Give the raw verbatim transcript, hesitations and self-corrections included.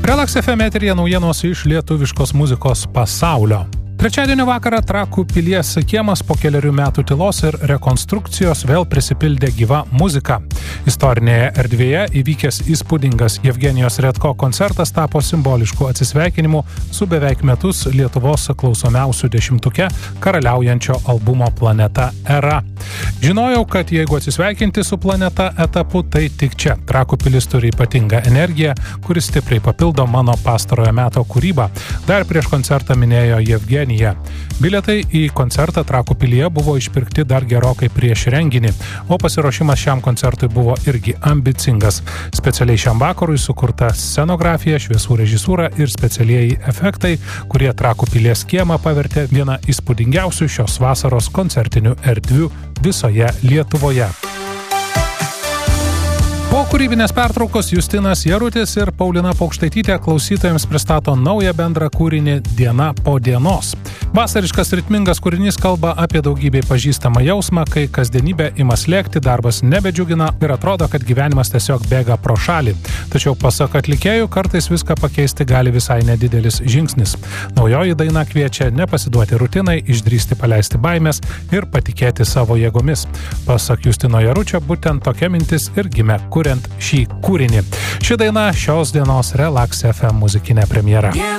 Relax F M eteryje naujienos iš lietuviškos muzikos pasaulio. Trečiadienio vakarą Trakų pilies kiemas po keliarių metų tylos ir rekonstrukcijos vėl prisipildė gyva muzika. Istorinėje erdvėje įvykęs įspūdingas Jevgenijos Redko koncertas tapo simbolišku atsisveikinimu su beveik metus Lietuvos klausomiausių dešimtuke karaliaujančio albumo Planeta era. Žinojau, kad jeigu atsisveikinti su Planeta etapu, tai tik čia. Trakų pilis turi ypatingą energiją, kuris stipriai papildo mano pastarojo meto kūrybą. Dar prieš koncertą minėjo Jevgenija. Bilietai į koncertą Trakų pilyje buvo išpirkti dar gerokai prieš renginį, o pasiruošimas šiam koncertui buvo irgi ambicingas. Specialiai šiam vakarui sukurta scenografija, šviesų režisūra ir specialieji efektai, kurie Trakų pilies kiemą pavertė vieną įspūdingiausių šios vasaros koncertinių erdvių visoje Lietuvoje. Po kūrybinės pertraukos Justinas Jarutis ir Paulina Paukštaitytė klausytojams pristato naują bendrą kūrinį Diena po dienos. Vasariškas ritmingas kūrinys kalba apie daugybę pažįstamą jausmą, kai kasdienybė ima slėgti, darbas nebedžiugina ir atrodo, kad gyvenimas tiesiog bėga pro šalį. Tačiau pasak atlikėjų, kartais viską pakeisti gali visai nedidelis žingsnis. Naujoji daina kviečia nepasiduoti rutinai, išdrįsti paleisti baimės ir patikėti savo jėgomis. Pasak Justino Jaručio, būtent tokia mintis ir gimė kuriant šį kūrinį. Ši daina šios dienos Relax F M muzikinė premjera.